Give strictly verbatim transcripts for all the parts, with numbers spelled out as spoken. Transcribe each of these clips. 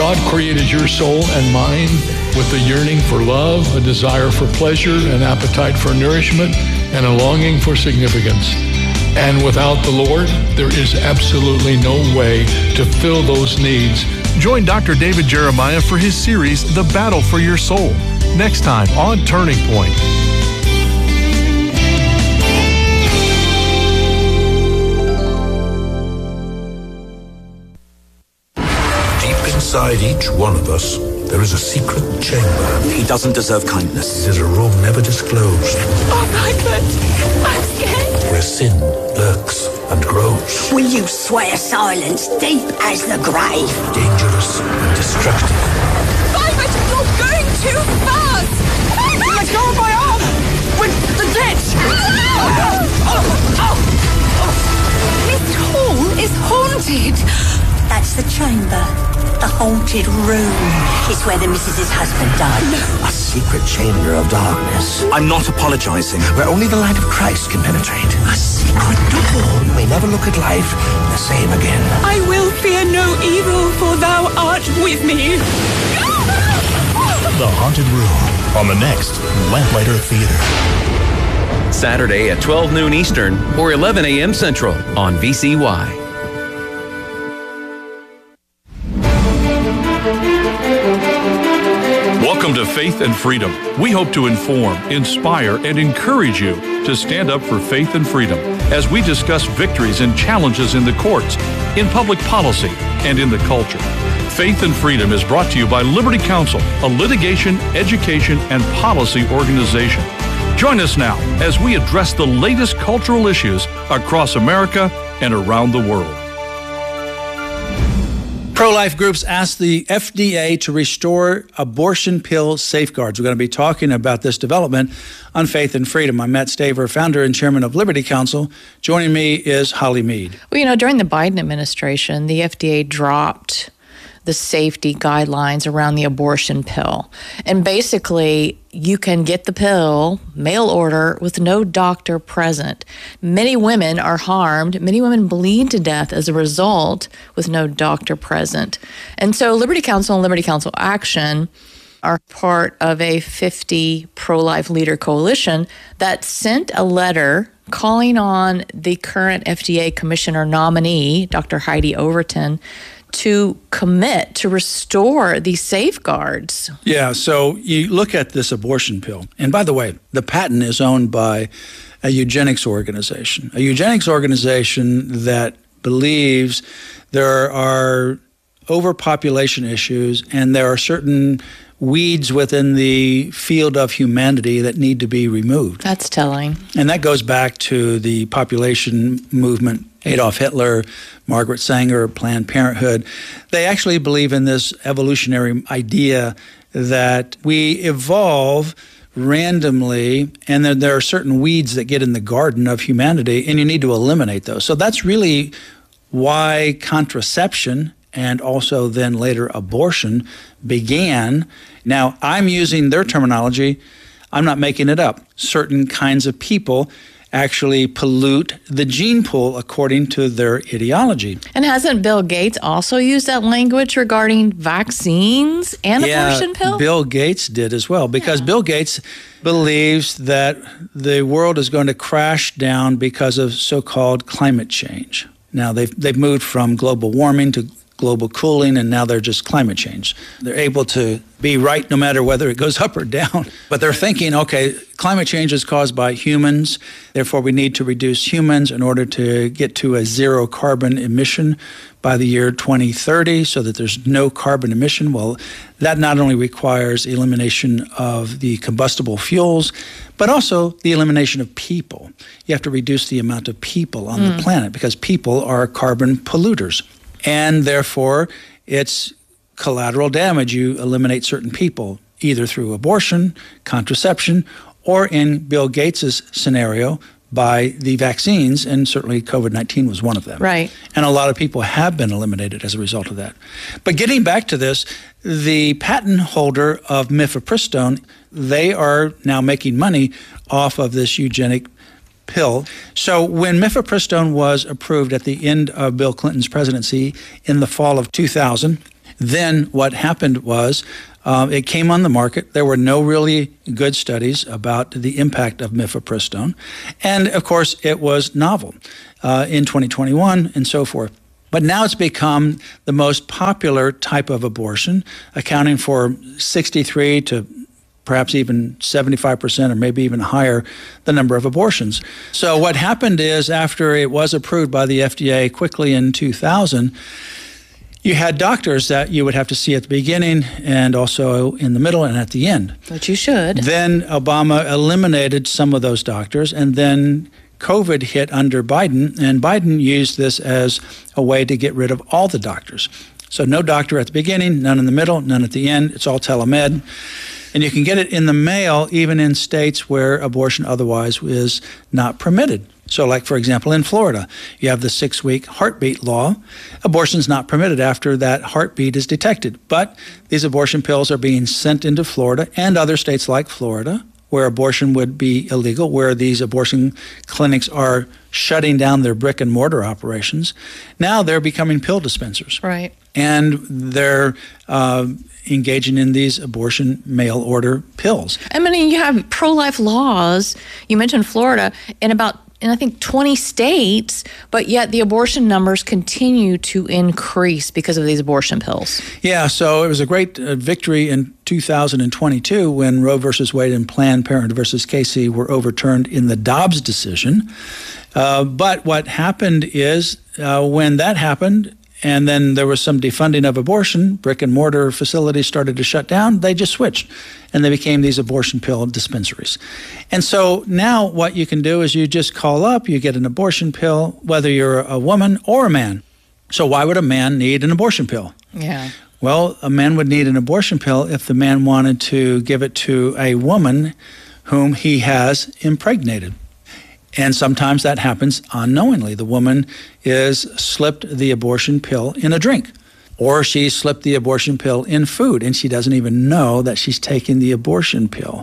God created your soul and mind with a yearning for love, a desire for pleasure, an appetite for nourishment, and a longing for significance. And without the Lord, there is absolutely no way to fill those needs. Join Doctor David Jeremiah for his series, The Battle for Your Soul, next time on Turning Point. Inside each one of us, there is a secret chamber. He doesn't deserve kindness. It is a room never disclosed. Oh, Rupert, I'm scared. Where sin lurks and grows. Will you swear silence deep as the grave? Dangerous and destructive. Rupert, you're going too fast. Let go of my arm! With the ditch! oh, oh, oh. This hall is haunted. That's the chamber. The haunted room. It's where the missus's husband died. A secret chamber of darkness. I'm not apologizing. Where only the light of Christ can penetrate. A secret door. You may never look at life the same again. I will fear no evil, for thou art with me. The Haunted Room on the next Lamplighter Theater. Saturday at twelve noon Eastern or eleven a.m. Central on V C Y. Welcome to Faith and Freedom. We hope to inform, inspire, and encourage you to stand up for faith and freedom as we discuss victories and challenges in the courts, in public policy, and in the culture. Faith and Freedom is brought to you by Liberty Counsel, a litigation, education, and policy organization. Join us now as we address the latest cultural issues across America and around the world. Pro-life groups asked the F D A to restore abortion pill safeguards. We're going to be talking about this development on Faith and Freedom. I'm Matt Staver, founder and chairman of Liberty Counsel. Joining me is Holly Mead. Well, you know, during the Biden administration, the F D A dropped the safety guidelines around the abortion pill. And basically, you can get the pill, mail order, with no doctor present. Many women are harmed. Many women bleed to death as a result with no doctor present. And so Liberty Counsel and Liberty Counsel Action are part of a fifty pro-life leader coalition that sent a letter calling on the current F D A commissioner nominee, Doctor Heidi Overton, to commit to restore these safeguards. Yeah, so you look at this abortion pill. And by the way, the patent is owned by a eugenics organization, a eugenics organization that believes there are overpopulation issues and there are certain weeds within the field of humanity that need to be removed. That's telling. And that goes back to the population movement, Adolf Hitler, Margaret Sanger, Planned Parenthood. They actually believe in this evolutionary idea that we evolve randomly, and then there are certain weeds that get in the garden of humanity, and you need to eliminate those. So that's really why contraception and also then later abortion began. Now, I'm using their terminology. I'm not making it up. Certain kinds of people actually pollute the gene pool according to their ideology. And hasn't Bill Gates also used that language regarding vaccines and yeah, abortion pill? Bill Gates did as well, because yeah. Bill Gates believes that the world is going to crash down because of so-called climate change. Now, they've, they've moved from global warming to global cooling, and now they're just climate change. They're able to be right no matter whether it goes up or down. But they're thinking, okay, climate change is caused by humans, therefore we need to reduce humans in order to get to a zero carbon emission by the year twenty thirty so that there's no carbon emission. Well, that not only requires elimination of the combustible fuels, but also the elimination of people. You have to reduce the amount of people on mm. the planet because people are carbon polluters. And therefore, it's collateral damage. You eliminate certain people, either through abortion, contraception, or in Bill Gates' scenario, by the vaccines, and certainly COVID nineteen was one of them. Right. And a lot of people have been eliminated as a result of that. But getting back to this, the patent holder of mifepristone, they are now making money off of this eugenic pill. So when mifepristone was approved at the end of Bill Clinton's presidency in the fall of two thousand, Then what happened was um, it came on the market. There were no really good studies about the impact of mifepristone. And, of course, it was novel uh, in twenty twenty-one and so forth. But now it's become the most popular type of abortion, accounting for sixty-three to perhaps even seventy-five percent or maybe even higher the number of abortions. So what happened is after it was approved by the F D A quickly in two thousand, you had doctors that you would have to see at the beginning and also in the middle and at the end. Which you should. Then Obama eliminated some of those doctors, and then COVID hit under Biden, and Biden used this as a way to get rid of all the doctors. So no doctor at the beginning, none in the middle, none at the end. It's all telemed. And you can get it in the mail even in states where abortion otherwise is not permitted. So like, for example, in Florida, you have the six-week heartbeat law. Abortion's not permitted after that heartbeat is detected. But these abortion pills are being sent into Florida and other states like Florida, where abortion would be illegal, where these abortion clinics are shutting down their brick and mortar operations. Now they're becoming pill dispensers. Right. And they're uh, engaging in these abortion mail order pills. I mean, you have pro-life laws. You mentioned Florida, in about in I think twenty states, but yet the abortion numbers continue to increase because of these abortion pills. Yeah, so it was a great uh, victory in two thousand twenty-two when Roe versus Wade and Planned Parenthood versus Casey were overturned in the Dobbs decision. Uh, but what happened is uh, when that happened, and then there was some defunding of abortion, brick and mortar facilities started to shut down, they just switched. And they became these abortion pill dispensaries. And so now what you can do is you just call up, you get an abortion pill, whether you're a woman or a man. So why would a man need an abortion pill? Yeah. Well, a man would need an abortion pill if the man wanted to give it to a woman whom he has impregnated. And sometimes that happens unknowingly. The woman is slipped the abortion pill in a drink, or she slipped the abortion pill in food, and she doesn't even know that she's taking the abortion pill.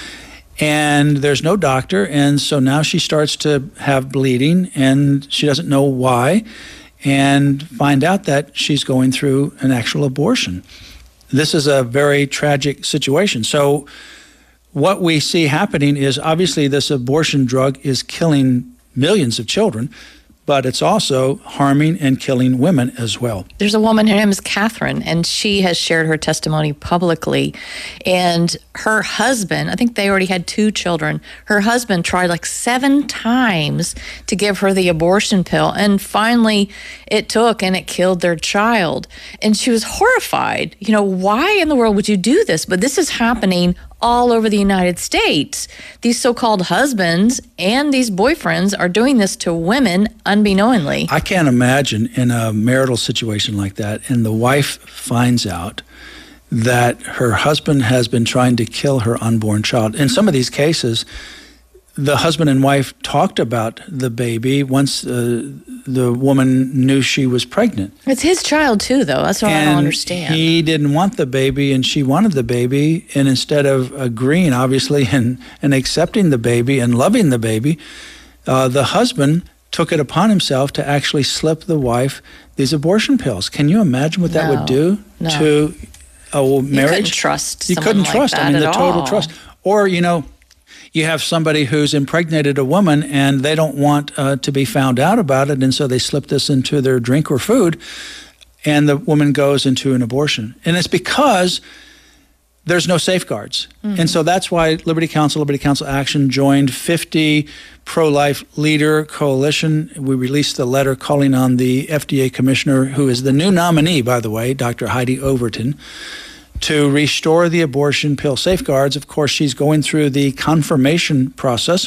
And there's no doctor, and so now she starts to have bleeding, and she doesn't know why, and find out that she's going through an actual abortion. This is a very tragic situation. So what we see happening is obviously this abortion drug is killing millions of children, but it's also harming and killing women as well. There's a woman, her name is Catherine, and she has shared her testimony publicly. And her husband, I think they already had two children, her husband tried like seven times to give her the abortion pill. And finally it took and it killed their child. And she was horrified. You know, why in the world would you do this? But this is happening all over the United States. These so-called husbands and these boyfriends are doing this to women unbeknowingly. I can't imagine in a marital situation like that, and the wife finds out that her husband has been trying to kill her unborn child. In some of these cases, the husband and wife talked about the baby once uh, the woman knew she was pregnant. It's his child too, though. That's what and I don't understand. He didn't want the baby, and she wanted the baby. And instead of agreeing, obviously, and, and accepting the baby and loving the baby, uh, the husband took it upon himself to actually slip the wife these abortion pills. Can you imagine what no, that would do no. to a marriage? You couldn't trust You couldn't like trust. that I mean, at the total all. trust. Or, you know, you have somebody who's impregnated a woman and they don't want uh, to be found out about it, and so they slip this into their drink or food, and the woman goes into an abortion. And it's because there's no safeguards. Mm-hmm. And so that's why Liberty Counsel, Liberty Counsel Action joined fifty pro-life leader coalition. We released the letter calling on the F D A commissioner, who is the new nominee, by the way, Doctor Heidi Overton, to restore the abortion pill safeguards. Of course, she's going through the confirmation process.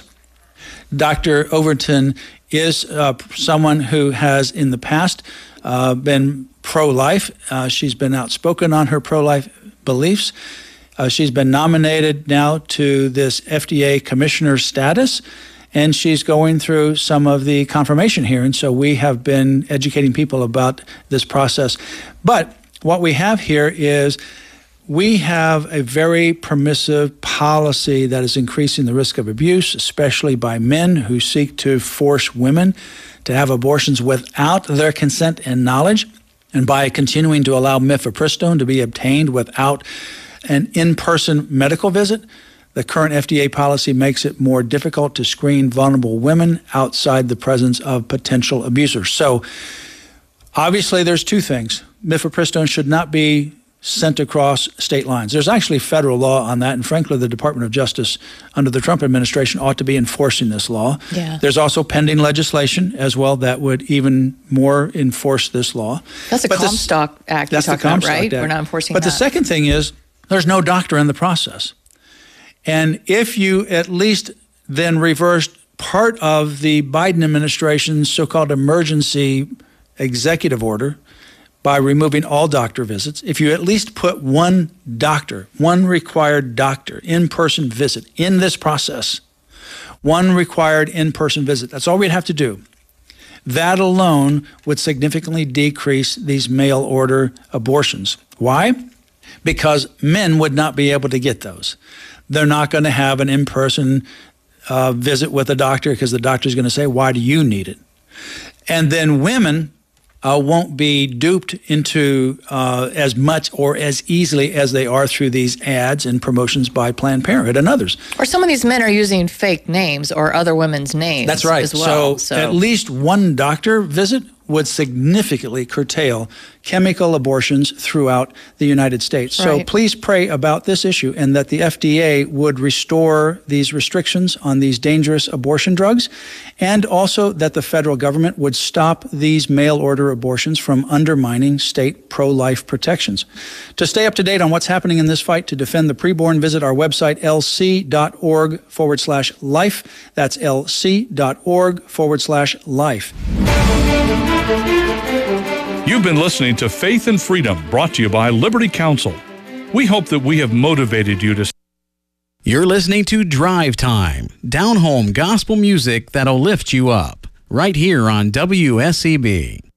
Doctor Overton is uh, someone who has in the past uh, been pro-life. Uh, she's been outspoken on her pro-life beliefs. Uh, she's been nominated now to this F D A commissioner status, and she's going through some of the confirmation here. And so we have been educating people about this process. But what we have here is we have a very permissive policy that is increasing the risk of abuse, especially by men who seek to force women to have abortions without their consent and knowledge. And by continuing to allow mifepristone to be obtained without an in-person medical visit, the current F D A policy makes it more difficult to screen vulnerable women outside the presence of potential abusers. So obviously there's two things. Mifepristone should not be sent across state lines. There's actually federal law on that, and frankly, the Department of Justice under the Trump administration ought to be enforcing this law. Yeah. There's also pending legislation as well that would even more enforce this law. That's the But this- Comstock Act you're That's the talking about, Comstock right? Act. We're not enforcing But that. the second thing is there's no doctor in the process. And if you at least then reversed part of the Biden administration's so-called emergency executive order by removing all doctor visits, if you at least put one doctor, one required doctor, in-person visit in this process, one required in-person visit, that's all we'd have to do. That alone would significantly decrease these mail order abortions. Why? Because men would not be able to get those. They're not going to have an in-person uh, visit with a doctor because the doctor's going to say, why do you need it? And then women uh, won't be duped into uh, as much or as easily as they are through these ads and promotions by Planned Parenthood and others. Or some of these men are using fake names or other women's names. That's right. As well. So, so at least one doctor visit would significantly curtail chemical abortions throughout the United States. So Right. please pray about this issue and that the F D A would restore these restrictions on these dangerous abortion drugs, and also that the federal government would stop these mail order abortions from undermining state pro-life protections. To stay up to date on what's happening in this fight to defend the preborn, visit our website, lc.org forward slash life. That's lc.org forward slash life. You've been listening to Faith and Freedom, brought to you by Liberty Counsel. We hope that we have motivated you to... You're listening to Drive Time, down-home gospel music that'll lift you up, right here on W S E B.